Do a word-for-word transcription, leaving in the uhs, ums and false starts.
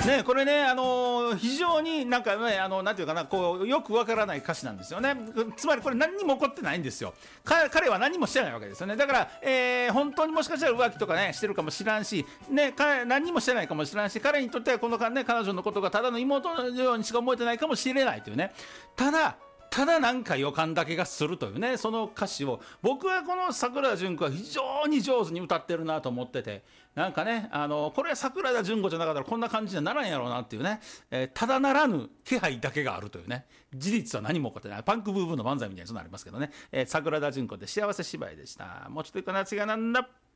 ね、これね、あのー非常になんかね、あのなんていうかな、こうよくわからない歌詞なんですよね。つまりこれ何にも起こってないんですよ。か彼は何もしてないわけですよね。だから、えー本当にもしかしたら浮気とかねしてるかもしらんし、ね、彼何にもしてないかもしらんし、彼にとってはこの間ね、彼女のことがただの妹のようにしか思えてないかもしれないというね。ただただなんか予感だけがするというね、その歌詞を僕はこの桜田淳子は非常に上手に歌ってるなと思ってて、なんかね、あのこれは桜田淳子じゃなかったらこんな感じにはならんやろうなっていうね、えーただならぬ気配だけがあるというね、事実は何も起こってない、パンクブーブーの漫才みたいにそうなりますけどね、えー桜田淳子で幸せ芝居でした。もうちょっといいかな、違うなんだ。